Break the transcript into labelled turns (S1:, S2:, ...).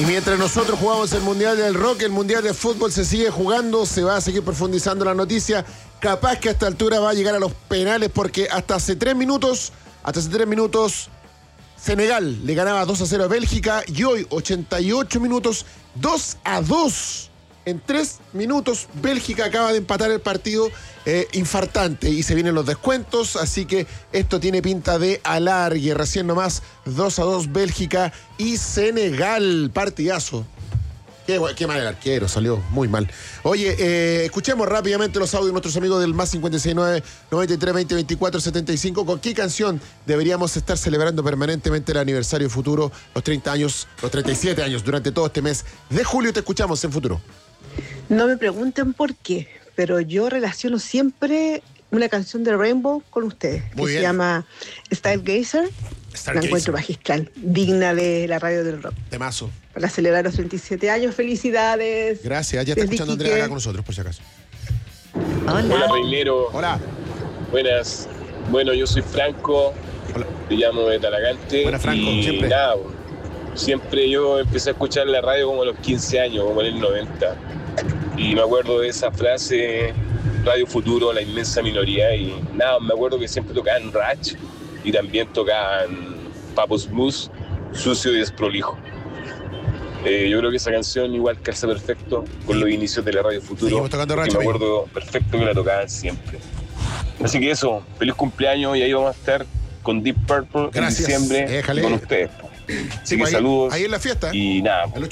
S1: Y mientras nosotros jugamos el Mundial del Rock, el Mundial de Fútbol se sigue jugando, se va a seguir profundizando la noticia. Capaz que a esta altura va a llegar a los penales porque hasta hace 3 minutos, Senegal le ganaba 2-0 a Bélgica y hoy, 88 minutos, 2-2. En 3 minutos, Bélgica acaba de empatar el partido infartante y se vienen los descuentos, así que esto tiene pinta de alargue. Recién nomás, 2-2 Bélgica y Senegal. Partidazo. Qué mal el arquero, salió muy mal. Oye, escuchemos rápidamente los audios de nuestros amigos del más 569 93 20 24 75. ¿Con qué canción deberíamos estar celebrando permanentemente el aniversario futuro, los 30 años, los 37 años durante todo este mes de julio? Te escuchamos en Futuro.
S2: No me pregunten por qué, pero yo relaciono siempre una canción de Rainbow con ustedes,
S1: Muy
S2: que
S1: bien.
S2: se llama Stargazer. La encuentro magistral, digna de la radio del rock.
S1: Temazo.
S2: Para celebrar los 37 años, felicidades.
S1: Gracias, ya está
S2: Desde
S1: escuchando Andrea
S2: Iquique.
S1: acá con nosotros, por si acaso.
S3: Hola, Reinero.
S1: Hola.
S3: Buenas. Bueno, yo soy Franco.
S1: Hola.
S3: Te llamo de Talagante.
S1: Buena, Franco,
S3: y
S1: siempre.
S3: nada, siempre yo empecé a escuchar la radio como a los 15 años, como en el 90. Y me acuerdo de esa frase, Radio Futuro, la inmensa minoría. Y nada, me acuerdo que siempre tocaban Ratch y también tocaban Papos Blues, Sucio y Desprolijo. Yo creo que esa canción igual calza perfecto con los inicios de la Radio Futuro.
S1: Seguimos tocando Ratch,
S3: y me
S1: amigo.
S3: acuerdo perfecto que la tocaban siempre. Así que eso, feliz cumpleaños y ahí vamos a estar con Deep Purple
S1: Gracias.
S3: en diciembre
S1: Déjale.
S3: con ustedes. Así que
S1: Ahí-
S3: saludos
S1: Ahí en la fiesta.
S3: y nada,
S1: El